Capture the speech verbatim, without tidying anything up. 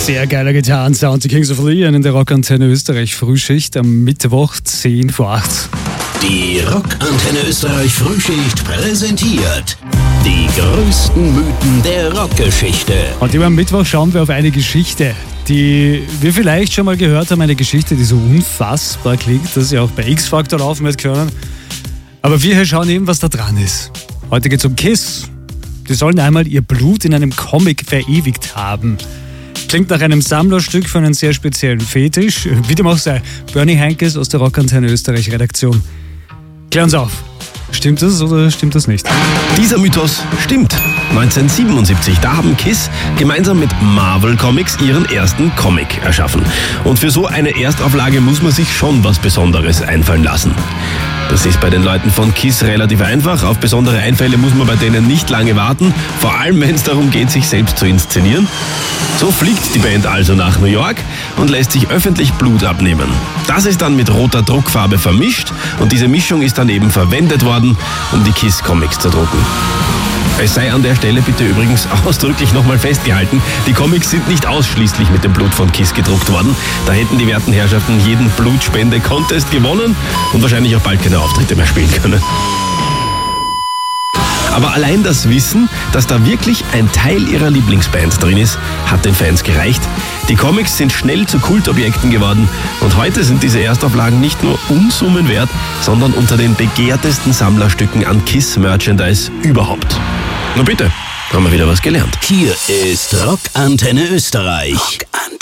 Sehr geiler Gitarrensound, die Kings of Leon in der Rockantenne Österreich Frühschicht am Mittwoch zehn vor acht. Die Rockantenne Österreich Frühschicht präsentiert die größten Mythen der Rockgeschichte. Und immer am Mittwoch schauen wir auf eine Geschichte, die wir vielleicht schon mal gehört haben, eine Geschichte, die so unfassbar klingt, dass sie auch bei X-Factor laufen wird können. Aber wir hier schauen eben, was da dran ist. Heute geht es um Kiss. Die sollen einmal ihr Blut in einem Comic verewigt haben. Klingt nach einem Sammlerstück für einen sehr speziellen Fetisch. Wie dem auch sei, Bernie Heinkes aus der Rockantenne Österreich Redaktion. Klär uns auf. Stimmt das oder stimmt das nicht? Dieser Mythos stimmt. neunzehnhundertsiebenundsiebzig, da haben Kiss gemeinsam mit Marvel Comics ihren ersten Comic erschaffen. Und für so eine Erstauflage muss man sich schon was Besonderes einfallen lassen. Das ist bei den Leuten von Kiss relativ einfach. Auf besondere Einfälle muss man bei denen nicht lange warten, vor allem wenn es darum geht, sich selbst zu inszenieren. So fliegt die Band also nach New York und lässt sich öffentlich Blut abnehmen. Das ist dann mit roter Druckfarbe vermischt und diese Mischung ist dann eben verwendet worden, um die Kiss-Comics zu drucken. Es sei an der Stelle bitte übrigens ausdrücklich nochmal festgehalten, die Comics sind nicht ausschließlich mit dem Blut von Kiss gedruckt worden. Da hätten die werten Herrschaften jeden Blutspende-Contest gewonnen und wahrscheinlich auch bald keine Auftritte mehr spielen können. Aber allein das Wissen, dass da wirklich ein Teil ihrer Lieblingsband drin ist, hat den Fans gereicht. Die Comics sind schnell zu Kultobjekten geworden und heute sind diese Erstauflagen nicht nur Unsummen wert, sondern unter den begehrtesten Sammlerstücken an Kiss-Merchandise überhaupt. Na bitte, haben wir wieder was gelernt. Hier ist Rockantenne Österreich. Rockantenne.